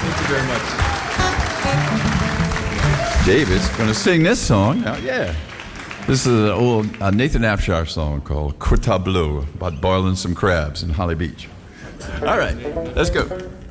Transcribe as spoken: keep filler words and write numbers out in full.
Thank you very much. David's going to sing this song. Now, yeah. This is an old uh, Nathan Afshar song called Tableau about boiling some crabs in Holly Beach. All right, let's go.